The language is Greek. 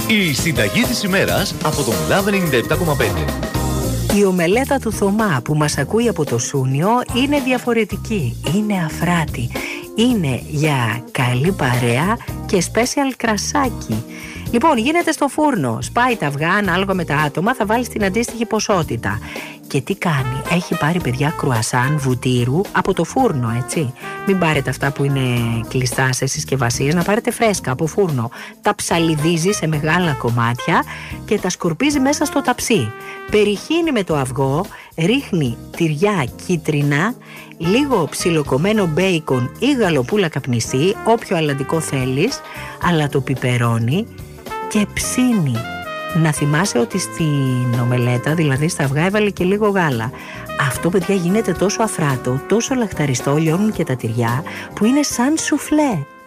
Η συνταγή της ημέρας από τον Love 97,5. Η ομελέτα του Θωμά που μας ακούει από το Σούνιο είναι διαφορετική, είναι αφράτη, είναι για καλή παρέα και special κρασάκι. Λοιπόν, γίνεται στο φούρνο, σπάει τα αυγά ανάλογα με τα άτομα, θα βάλεις την αντίστοιχη ποσότητα. Και τι κάνει, έχει πάρει παιδιά κρουασάν βουτύρου από το φούρνο, έτσι. Μην πάρετε αυτά που είναι κλειστά σε συσκευασίες, να πάρετε φρέσκα από φούρνο. Τα ψαλιδίζει σε μεγάλα κομμάτια και τα σκορπίζει μέσα στο ταψί. Περιχύνει με το αυγό, ρίχνει τυριά κίτρινα, λίγο ψιλοκομμένο μπέικον ή γαλοπούλα καπνιστή, όποιο αλαντικό θέλεις, αλλά το πιπερώνει και ψήνει. Να θυμάσαι ότι στην ομελέτα, δηλαδή στα αυγά, έβαλε και λίγο γάλα. Αυτό, παιδιά, γίνεται τόσο αφράτο, τόσο λαχταριστό, λιώνουν και τα τυριά, που είναι σαν σουφλέ.